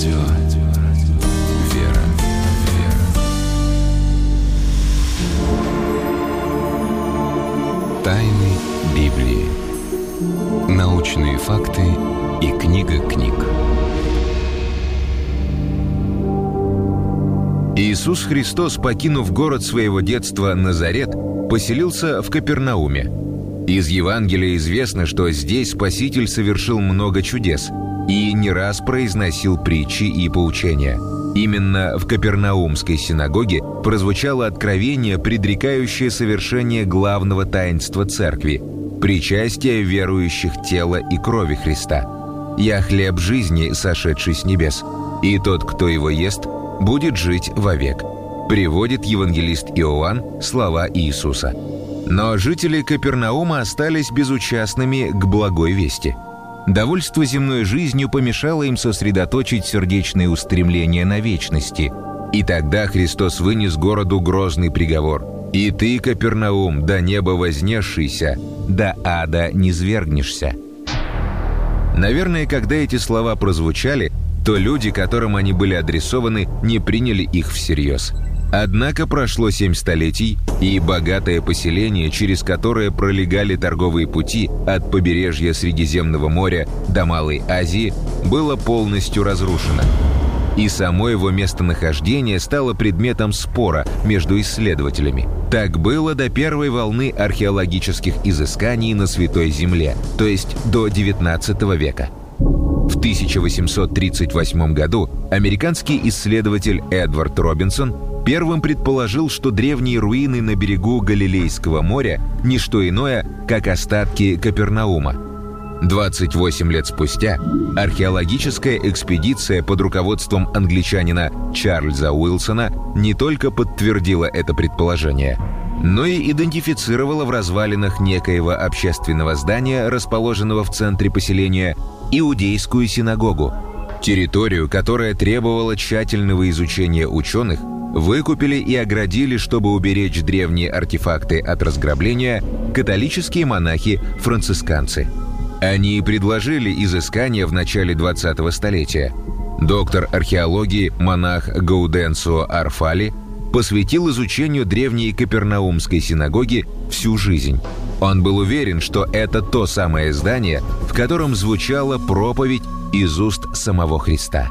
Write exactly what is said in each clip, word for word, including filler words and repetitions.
Радио «Вера». Тайны Библии. Научные факты и книга книг. Иисус Христос, покинув город своего детства Назарет, поселился в Капернауме. Из Евангелия известно, что здесь Спаситель совершил много чудес и не раз произносил притчи и поучения. Именно в Капернаумской синагоге прозвучало откровение, предрекающее совершение главного таинства Церкви – причастие верующих тела и крови Христа. «Я хлеб жизни, сошедший с небес, и тот, кто его ест, будет жить вовек», приводит евангелист Иоанн слова Иисуса. Но жители Капернаума остались безучастными к благой вести. Довольство земной жизнью помешало им сосредоточить сердечные устремления на вечности. И тогда Христос вынес городу грозный приговор: «И ты, Капернаум, до неба вознесшийся, до ада низвергнешься». Наверное, когда эти слова прозвучали, то люди, которым они были адресованы, не приняли их всерьез. Однако прошло семь столетий, и богатое поселение, через которое пролегали торговые пути от побережья Средиземного моря до Малой Азии, было полностью разрушено. И само его местонахождение стало предметом спора между исследователями. Так было до первой волны археологических изысканий на Святой Земле, то есть до девятнадцатого века. В тысяча восемьсот тридцать восьмом году американский исследователь Эдвард Робинсон первым предположил, что древние руины на берегу Галилейского моря – не что иное, как остатки Капернаума. двадцать восемь лет спустя археологическая экспедиция под руководством англичанина Чарльза Уилсона не только подтвердила это предположение, но и идентифицировала в развалинах некоего общественного здания, расположенного в центре поселения, иудейскую синагогу. Территорию, которая требовала тщательного изучения ученых, выкупили и оградили, чтобы уберечь древние артефакты от разграбления, католические монахи-францисканцы. Они и предложили изыскания в начале двадцатого столетия. Доктор археологии, монах Гауденцио Арфали, посвятил изучению древней Капернаумской синагоги всю жизнь. Он был уверен, что это то самое здание, в котором звучала проповедь из уст самого Христа.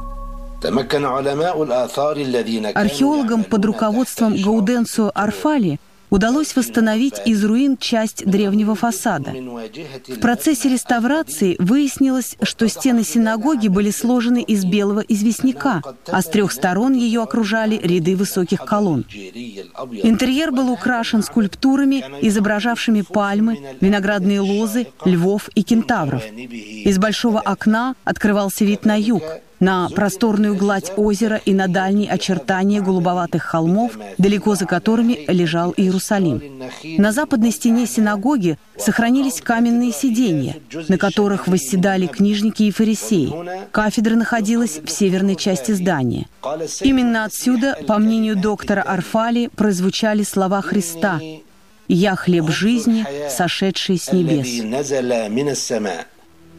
Археологам под руководством Гауденцио Арфали удалось восстановить из руин часть древнего фасада. В процессе реставрации выяснилось, что стены синагоги были сложены из белого известняка, а с трех сторон ее окружали ряды высоких колонн. Интерьер был украшен скульптурами, изображавшими пальмы, виноградные лозы, львов и кентавров. Из большого окна открывался вид на юг, на просторную гладь озера и на дальние очертания голубоватых холмов, далеко за которыми лежал Иерусалим. На западной стене синагоги сохранились каменные сиденья, на которых восседали книжники и фарисеи. Кафедра находилась в северной части здания. Именно отсюда, по мнению доктора Арфали, прозвучали слова Христа: «Я хлеб жизни, сошедший с небес».